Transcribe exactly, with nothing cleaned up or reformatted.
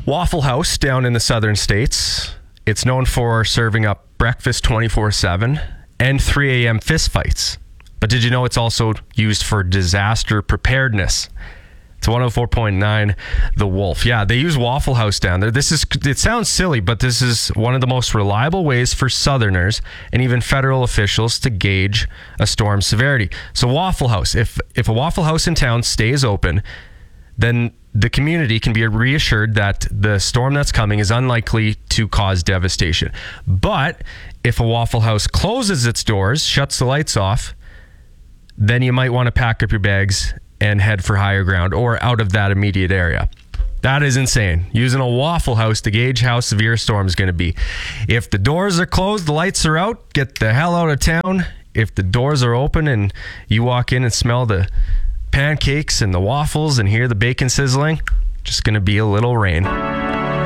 Waffle House down in the southern states. It's known for serving up breakfast twenty-four seven and three a.m. fist fights. But did you know it's also used for disaster preparedness? It's one oh four point nine The Wolf. Yeah, they use Waffle House down there. This is, it sounds silly, but this is one of the most reliable ways for Southerners and even federal officials to gauge a storm's severity. So Waffle House, if if a Waffle House in town stays open, then the community can be reassured that the storm that's coming is unlikely to cause devastation. But if a Waffle House closes its doors, shuts the lights off, then you might want to pack up your bags and head for higher ground or out of that immediate area. That is insane. Using a Waffle House to gauge how severe a storm is going to be. If the doors are closed, the lights are out, get the hell out of town. If the doors are open and you walk in and smell the pancakes and the waffles and hear the bacon sizzling, just going to be a little rain.